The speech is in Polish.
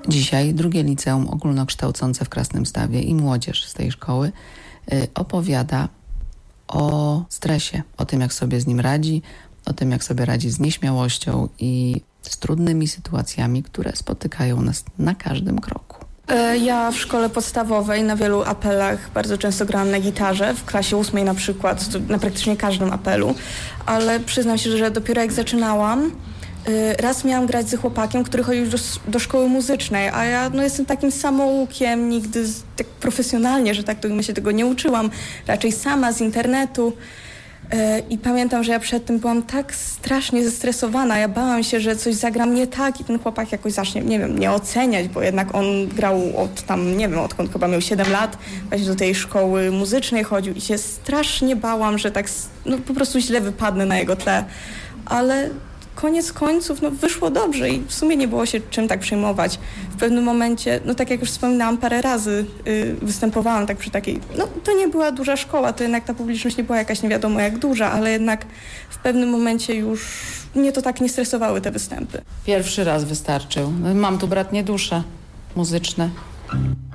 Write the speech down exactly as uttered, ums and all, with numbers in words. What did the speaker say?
Dzisiaj drugie liceum ogólnokształcące w Krasnymstawie i młodzież z tej szkoły y, opowiada o stresie, o tym, jak sobie z nim radzi, o tym, jak sobie radzi z nieśmiałością i z trudnymi sytuacjami, które spotykają nas na każdym kroku. Ja w szkole podstawowej na wielu apelach bardzo często grałam na gitarze, w klasie ósmej na przykład, na praktycznie każdym apelu, ale przyznam się, że dopiero jak zaczynałam, raz miałam grać z chłopakiem, który chodził do, do szkoły muzycznej, a ja no, jestem takim samoukiem, nigdy z, tak profesjonalnie, że tak to my się tego nie uczyłam, raczej sama z internetu. I pamiętam, że ja przed tym byłam tak strasznie zestresowana. Ja bałam się, że coś zagram nie tak i ten chłopak jakoś zacznie, nie wiem, nie oceniać, bo jednak on grał od tam, nie wiem, odkąd chyba miał siedem lat, właśnie do tej szkoły muzycznej chodził i się strasznie bałam, że tak no, po prostu źle wypadnę na jego tle. Ale koniec końców no, wyszło dobrze i w sumie nie było się czym tak przejmować. W pewnym momencie, no tak jak już wspominałam, parę razy yy, występowałam tak przy takiej, no to nie była duża szkoła, to jednak ta publiczność nie była jakaś nie wiadomo jak duża, ale jednak w pewnym momencie już mnie to tak nie stresowały te występy. Pierwszy raz wystarczył. Mam tu bratnie dusze muzyczne.